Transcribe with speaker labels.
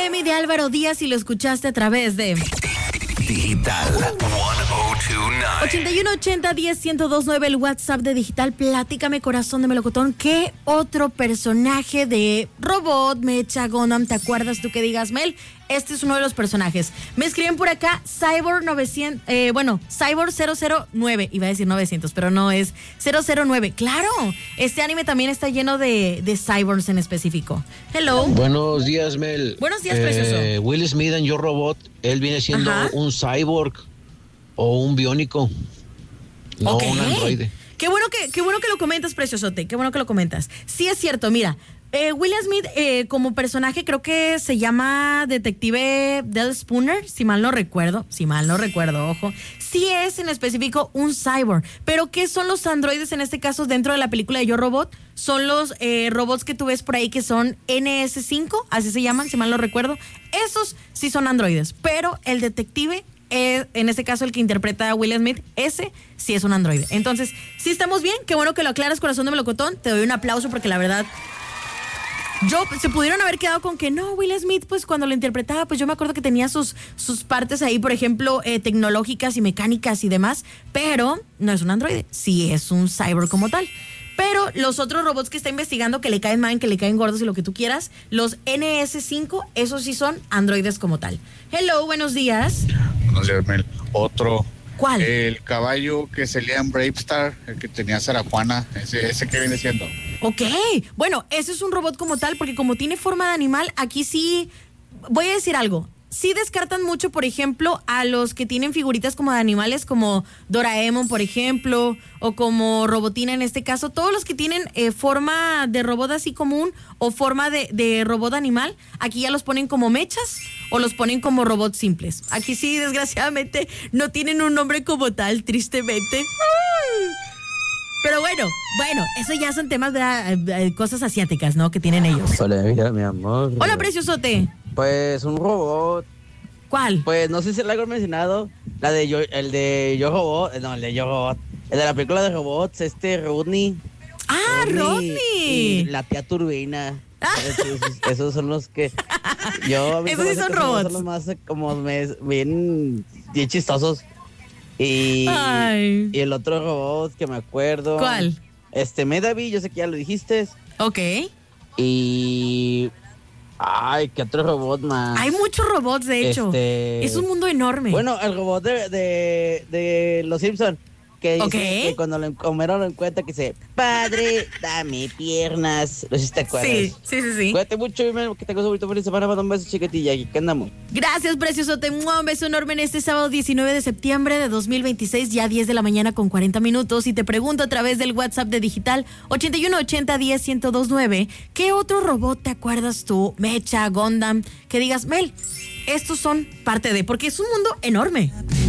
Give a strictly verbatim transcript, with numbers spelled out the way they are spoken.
Speaker 1: Lemmy de Álvaro Díaz y lo escuchaste a través de
Speaker 2: Digital ciento veintinueve.
Speaker 1: ochenta y uno ochenta diez ciento dos nueve, el WhatsApp de Digital. Platícame, corazón de melocotón, ¿qué otro personaje de Robot, Mecha, Gundam te acuerdas tú que digas, Mel? Este es uno de los personajes. Me escriben por acá Cyborg novecientos, eh, bueno, Cyborg cero cero nueve, iba a decir novecientos, pero no, es cero cero nueve. Claro, este anime también está lleno de, de cyborgs en específico. Hello.
Speaker 3: Buenos días, Mel.
Speaker 1: Buenos días,
Speaker 3: eh,
Speaker 1: precioso.
Speaker 3: Will Smith en Yo Robot, él viene siendo
Speaker 1: Ajá.
Speaker 3: un cyborg o un biónico, no
Speaker 1: Ok.
Speaker 3: un androide.
Speaker 1: Qué bueno que, qué bueno que lo comentas, preciosote. Qué bueno que lo comentas. Sí es cierto, mira. Eh, Will Smith eh, como personaje creo que se llama Detective Del Spooner, si mal no recuerdo, si mal no recuerdo, ojo. Sí es en específico un cyborg, pero ¿qué son los androides en este caso dentro de la película de Yo Robot? Son los eh, robots que tú ves por ahí que son N S cinco, así se llaman, si mal no recuerdo. Esos sí son androides, pero el detective, eh, en este caso el que interpreta a Will Smith, ese sí es un androide. Entonces, sí estamos bien, qué bueno que lo aclaras, corazón de melocotón, te doy un aplauso porque la verdad... Yo, se pudieron haber quedado con que no, Will Smith, pues cuando lo interpretaba, pues yo me acuerdo que tenía sus, sus partes ahí, por ejemplo, eh, tecnológicas y mecánicas y demás, pero no es un androide, sí es un cyborg como tal. Pero los otros robots que está investigando, que le caen mal, que le caen gordos y lo que tú quieras, los N S cinco, esos sí son androides como tal. Hello, buenos días.
Speaker 4: Buenos días, Mel. Otro.
Speaker 1: ¿Cuál?
Speaker 4: El caballo que salía en Brave Star, el que tenía Sarah Juana, ese, ese que viene siendo.
Speaker 1: Ok, bueno, ese es un robot como tal, porque como tiene forma de animal, aquí sí, voy a decir algo, sí descartan mucho, por ejemplo, a los que tienen figuritas como de animales, como Doraemon, por ejemplo, o como Robotina en este caso, todos los que tienen eh, forma de robot así común o forma de, de robot animal, aquí ya los ponen como mechas o los ponen como robots simples. Aquí sí, desgraciadamente, no tienen un nombre como tal, tristemente. Pero bueno, bueno, eso ya son temas de cosas asiáticas, ¿no? Que tienen ellos.
Speaker 5: Hola, mira, mi amor.
Speaker 1: Hola, preciosote.
Speaker 5: Pues un robot.
Speaker 1: ¿Cuál?
Speaker 5: Pues no sé si lo hago mencionado. La de yo, el de Yo Robot. No, el de Yo Robot. El de la película de robots, este Rodney.
Speaker 1: Ah, Rodney.
Speaker 5: Y la tía Turbina.
Speaker 1: Ah.
Speaker 5: Esos, esos son los que. Yo, a mí
Speaker 1: Esos
Speaker 5: se me
Speaker 1: sí
Speaker 5: hace
Speaker 1: son
Speaker 5: que
Speaker 1: robots.
Speaker 5: Son los más como me- bien, bien chistosos. Y,
Speaker 1: Ay.
Speaker 5: y el otro robot que me acuerdo.
Speaker 1: ¿Cuál?
Speaker 5: Este, Medavi, yo sé que ya lo dijiste.
Speaker 1: Ok.
Speaker 5: Y. Ay, ¿qué otro robot más?
Speaker 1: Hay muchos robots, de hecho.
Speaker 5: Este-
Speaker 1: Es un mundo enorme.
Speaker 5: Bueno, el robot de, de, de Los Simpson que dice
Speaker 1: Ok.
Speaker 5: que cuando lo Homero lo encuentra que dice, padre, dame piernas. No sé si te acuerdas.
Speaker 1: Sí, sí, sí, sí.
Speaker 5: Cuídate mucho, Mel, que tengas un bonito fin de semana. Manda un beso, chiquitilla. Aquí que andamos.
Speaker 1: Gracias, preciosote. Un beso enorme en este sábado diecinueve de septiembre de dos mil veintiséis, ya diez de la mañana con cuarenta minutos. Y te pregunto a través del WhatsApp de Digital ochenta y uno ochenta diez ciento dos nueve, ¿qué otro robot te acuerdas tú, Mecha, Gundam, que digas, Mel, estos son parte de, porque es un mundo enorme?